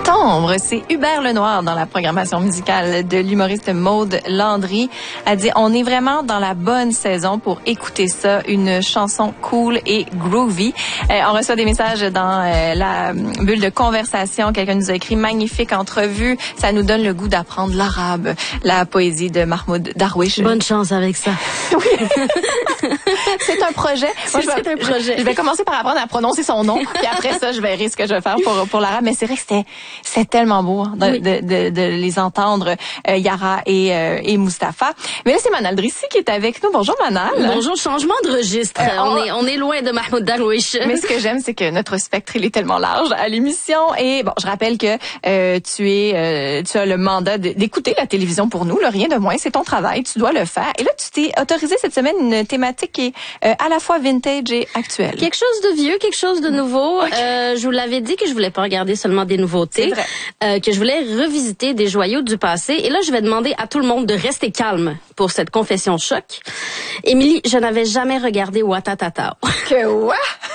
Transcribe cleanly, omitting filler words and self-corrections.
Septembre, c'est Hubert Lenoir dans la programmation musicale de l'humoriste Maude Landry. Elle dit, on est vraiment dans la bonne saison pour écouter ça, une chanson cool et groovy. On reçoit des messages dans la bulle de conversation. Quelqu'un nous a écrit, magnifique entrevue. Ça nous donne le goût d'apprendre l'arabe, la poésie de Mahmoud Darwish. Bonne chance avec ça. Oui. C'est un projet. Moi, c'est un projet. Je vais commencer par apprendre à prononcer son nom, puis après ça, je verrai ce que je vais faire pour l'arabe. Mais c'est vrai que c'était tellement beau de les entendre, Yara et Mustapha. Mais là, c'est Manal Drissi qui est avec nous. Bonjour Manal. Bonjour, changement de registre. On est loin de Mahmoud Darwish. Mais ce que j'aime, c'est que notre spectre, il est tellement large à l'émission. Et bon, je rappelle que tu as le mandat d'écouter la télévision pour nous. Là, rien de moins, c'est ton travail, tu dois le faire. Et là, tu t'es autorisé cette semaine une thématique qui est à la fois vintage et actuelle. Quelque chose de vieux, quelque chose de nouveau. Okay. Je vous l'avais dit que je voulais pas regarder seulement des nouveautés, que je voulais revisiter des joyaux du passé. Et là, je vais demander à tout le monde de rester calme pour cette confession choc. Émilie, je n'avais jamais regardé Ouattatata. Que what?